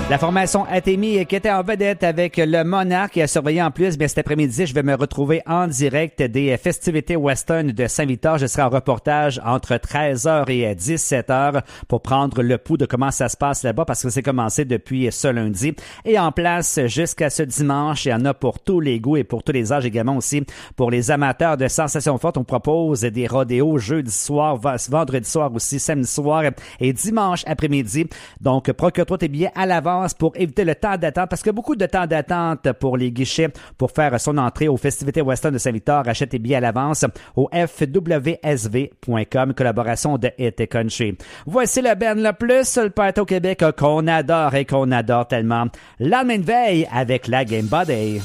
La formation Atemi qui était en vedette avec le Monarque et a surveillé en plus, bien cet après-midi, je vais me retrouver en direct des festivités western de Saint-Victor. Je serai en reportage entre 13h et 17h pour prendre le pouls de comment ça se passe là-bas parce que c'est commencé depuis ce lundi. Et en place jusqu'à ce dimanche, il y en a pour tous les goûts et pour tous les âges également aussi. Pour les amateurs de sensations fortes, on propose des rodéos jeudi soir, vendredi soir aussi, samedi soir et dimanche après-midi. Donc, procure-toi tes billets à l'avance pour éviter le temps d'attente parce qu'il y a beaucoup de temps d'attente pour les guichets pour faire son entrée aux festivités western de Saint-Victor. Achète tes billets à l'avance au fwsv.com, collaboration de Hit Country. Voici le band le plus le party au Québec qu'on adore et qu'on adore tellement. Lendemain de veille avec la Game Body.